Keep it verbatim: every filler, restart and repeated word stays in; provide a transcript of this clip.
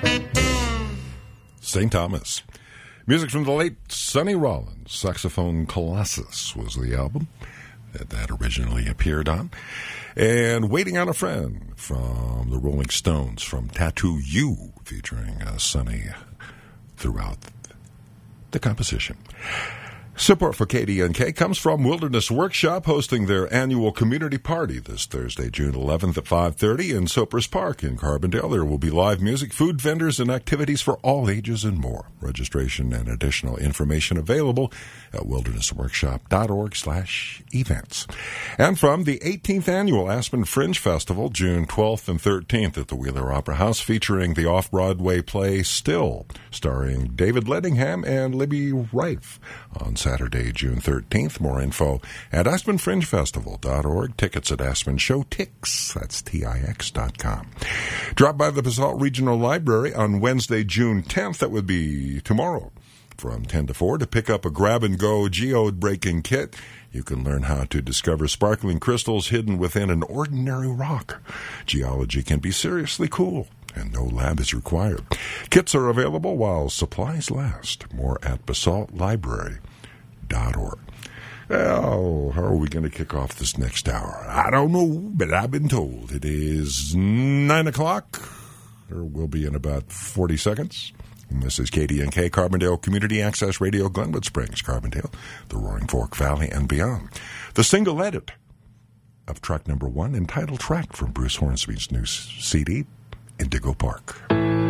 Saint Thomas. Music from the late Sonny Rollins. Saxophone Colossus was the album that that originally appeared on. And Waiting on a Friend from the Rolling Stones, from Tattoo You, featuring uh, Sonny throughout the composition. Support for K D N K comes from Wilderness Workshop, hosting their annual community party this Thursday, June eleventh at five thirty in Sopers Park in Carbondale. There will be live music, food vendors, and activities for all ages and more. Registration and additional information available at wildernessworkshop.org slash events. And from the eighteenth Annual Aspen Fringe Festival, June twelfth and thirteenth at the Wheeler Opera House, featuring the off-Broadway play Still, starring David Ledingham and Libby Rife on Saturday, June thirteenth. More info at aspen fringe festival dot org. Tickets at Aspen Show Tix. That's T I X dot com. Drop by the Basalt Regional Library on Wednesday, June tenth. That would be tomorrow from ten to four to pick up a grab-and-go geode-breaking kit. You can learn how to discover sparkling crystals hidden within an ordinary rock. Geology can be seriously cool, and no lab is required. Kits are available while supplies last. More at basalt library dot org. Well, how are we going to kick off this next hour? I don't know, but I've been told it is nine o'clock. Or will be in about forty seconds. And this is K D N K, Carbondale Community Access Radio, Glenwood Springs, Carbondale, the Roaring Fork Valley, and beyond. The single edit of track number one and title track from Bruce Hornsby's new C D, Indigo Park.